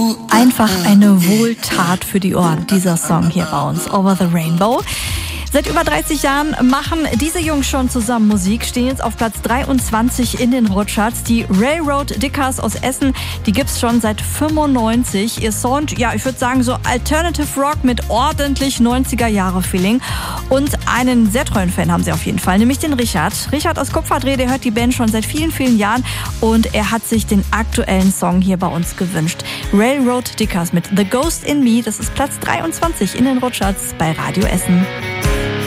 Einfach eine Wohltat für die Ohren, dieser Song hier bei uns, Over the Rainbow. Seit über 30 Jahren machen diese Jungs schon zusammen Musik, stehen jetzt auf Platz 23 in den Hotcharts. Die Railroad Dickers aus Essen, die gibt's schon seit 95. Ihr Sound, ja, ich würde sagen so Alternative Rock mit ordentlich 90er-Jahre-Feeling. Und einen sehr treuen Fan haben sie auf jeden Fall, nämlich den Richard. Richard aus Kupferdreh, der hört die Band schon seit vielen, vielen Jahren und er hat sich den aktuellen Song hier bei uns gewünscht. Railroad Dickers mit The Ghost in Me, das ist Platz 23 in den Hotcharts bei Radio Essen.